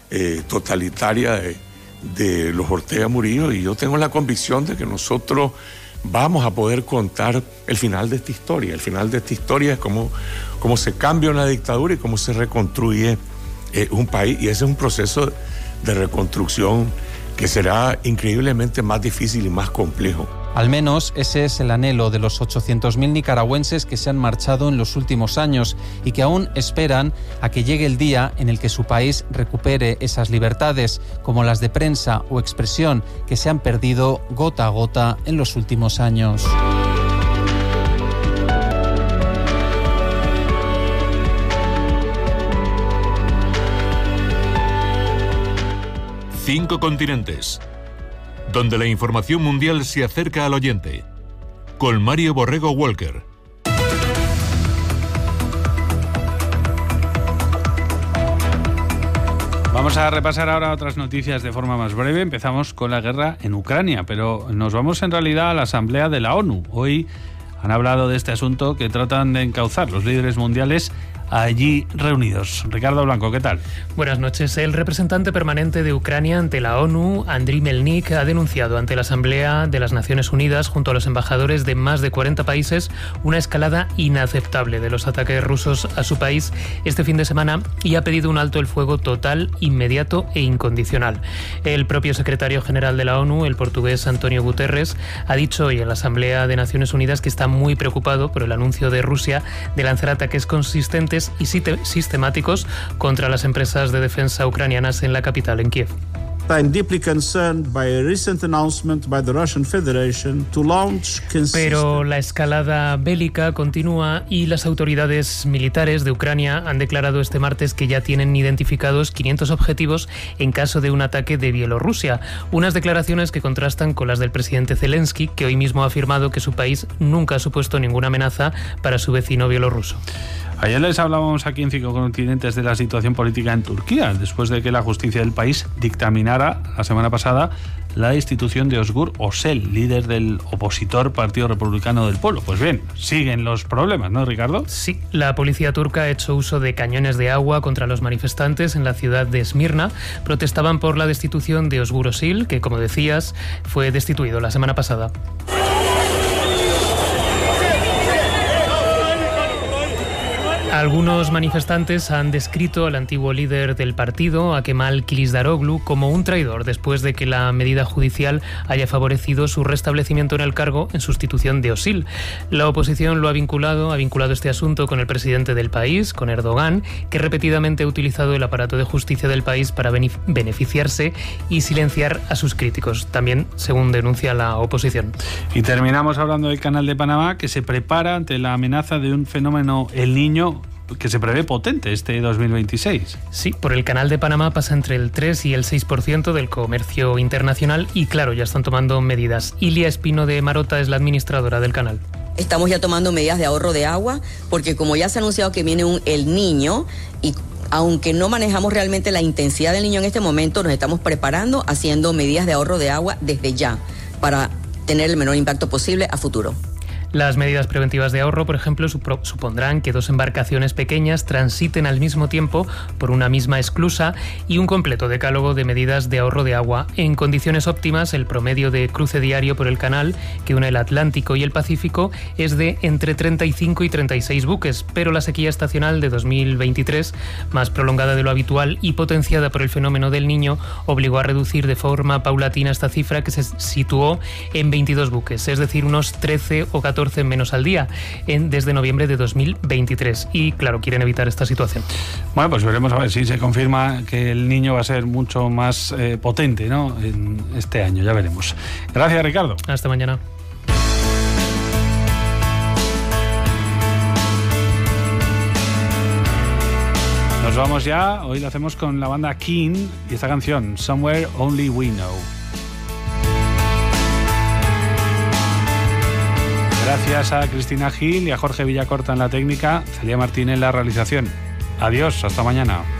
totalitaria de los Ortega Murillo, y yo tengo la convicción de que nosotros vamos a poder contar el final de esta historia. El final de esta historia es cómo se cambia una dictadura y cómo se reconstruye un país, y ese es un proceso de reconstrucción que será increíblemente más difícil y más complejo. Al menos ese es el anhelo de los 800.000 nicaragüenses que se han marchado en los últimos años y que aún esperan a que llegue el día en el que su país recupere esas libertades, como las de prensa o expresión, que se han perdido gota a gota en los últimos años. Cinco continentes, donde la información mundial se acerca al oyente. Con Mario Borrego Walker. Vamos a repasar ahora otras noticias de forma más breve. Empezamos con la guerra en Ucrania, pero nos vamos en realidad a la Asamblea de la ONU. Hoy han hablado de este asunto que tratan de encauzar los líderes mundiales allí reunidos. Ricardo Blanco, ¿qué tal? Buenas noches. El representante permanente de Ucrania ante la ONU, Andriy Melnik, ha denunciado ante la Asamblea de las Naciones Unidas, junto a los embajadores de más de 40 países, una escalada inaceptable de los ataques rusos a su país este fin de semana y ha pedido un alto el fuego total, inmediato e incondicional. El propio secretario general de la ONU, el portugués António Guterres, ha dicho hoy en la Asamblea de Naciones Unidas que está muy preocupado por el anuncio de Rusia de lanzar ataques consistentes y sistemáticos contra las empresas de defensa ucranianas en la capital, en Kiev. Pero la escalada bélica continúa y las autoridades militares de Ucrania han declarado este martes que ya tienen identificados 500 objetivos en caso de un ataque de Bielorrusia. Unas declaraciones que contrastan con las del presidente Zelensky, que hoy mismo ha afirmado que su país nunca ha supuesto ninguna amenaza para su vecino bielorruso. Ayer les hablábamos aquí en Cinco Continentes de la situación política en Turquía, después de que la justicia del país dictaminara la semana pasada la destitución de Özgür Özel, líder del opositor Partido Republicano del Pueblo. Pues bien, siguen los problemas, ¿no, Ricardo? Sí, la policía turca ha hecho uso de cañones de agua contra los manifestantes en la ciudad de Esmirna. Protestaban por la destitución de Özgür Özel, que, como decías, fue destituido la semana pasada. Algunos manifestantes han descrito al antiguo líder del partido, a Kemal Kılıçdaroğlu, como un traidor después de que la medida judicial haya favorecido su restablecimiento en el cargo en sustitución de Özel. La oposición lo ha vinculado este asunto con el presidente del país, con Erdogan, que repetidamente ha utilizado el aparato de justicia del país para beneficiarse y silenciar a sus críticos, también según denuncia la oposición. Y terminamos hablando del Canal de Panamá, que se prepara ante la amenaza de un fenómeno El Niño que se prevé potente este 2026. Sí, por el Canal de Panamá pasa entre el 3 y el 6% del comercio internacional y, claro, ya están tomando medidas. Ilia Espino de Marota es la administradora del canal. Estamos ya tomando medidas de ahorro de agua porque, como ya se ha anunciado que viene un El Niño, y aunque no manejamos realmente la intensidad del Niño en este momento, nos estamos preparando haciendo medidas de ahorro de agua desde ya para tener el menor impacto posible a futuro. Las medidas preventivas de ahorro, por ejemplo, supondrán que 2 embarcaciones pequeñas transiten al mismo tiempo por una misma esclusa y un completo decálogo de medidas de ahorro de agua. En condiciones óptimas, el promedio de cruce diario por el canal, que une el Atlántico y el Pacífico, es de entre 35 y 36 buques, pero la sequía estacional de 2023, más prolongada de lo habitual y potenciada por el fenómeno del Niño, obligó a reducir de forma paulatina esta cifra, que se situó en 22 buques, es decir, unos 13 o 14 menos al día desde noviembre de 2023. Y claro, quieren evitar esta situación. Bueno, pues veremos a ver si se confirma que El Niño va a ser mucho más potente, ¿no?, en este año, ya veremos. Gracias, Ricardo. Hasta mañana. Nos vamos ya, hoy lo hacemos con la banda King y esta canción, Somewhere Only We Know. Gracias a Cristina Gil y a Jorge Villacorta en la técnica, Celia Martín en la realización. Adiós, hasta mañana.